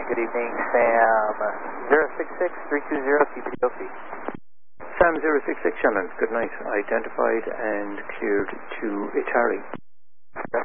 good evening, Sam 066-320 CPDOC. Sam 066, Shannon, good night. Identified and cleared to Itari.